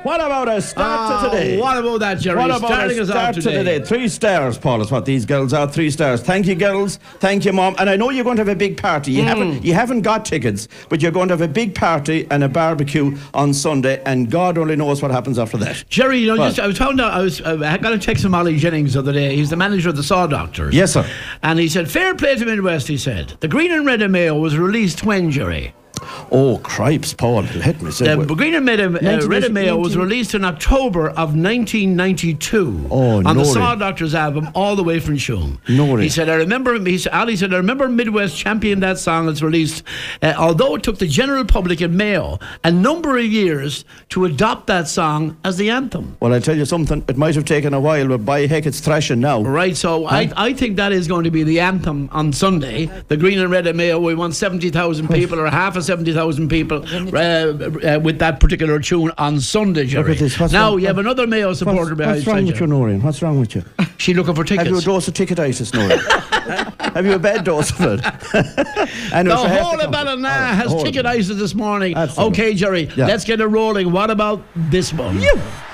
What about a start to today? What about that, Jerry? What about Starting a us off start to today? 3 stars, Paul, is what these girls are. 3 stars. Thank you, girls. Thank you, Mom. And I know you're going to have a big party. You haven't got tickets, but you're going to have a big party and a barbecue on Sunday, and God only knows what happens after that. Jerry, you know, I was found out. I got a text from Ollie Jennings the other day. He's the manager of the Saw Doctors. Yes, sir. And he said, fair play to Midwest, he said. The Green and Red of Mayo was released when, Jerry? Oh, cripes, Paul. Let me say. The Green and Red of Mayo was released in October of 1992 on the Saw Doctors album, All the Way from Shoom. He said, Ali said, I remember Midwest championed that song as released, although it took the general public in Mayo a number of years to adopt that song as the anthem. Well, I'll tell you something, it might have taken a while, but by heck, it's thrashing now. Right, so I think that is going to be the anthem on Sunday. The Green and Red of Mayo, we want 70,000 people or half of 70,000 people with that particular tune on Sunday, Jerry. Look at this. Now, you have another Mayo supporter behind you. What's wrong with you, Noreen? What's wrong with you? She looking for tickets. Have you a dose of ticketitis, Noreen? Have you a bad dose of it? The whole of Ballina has ticketitis this morning. Absolutely. Okay, Jerry, let's get it rolling. What about this one?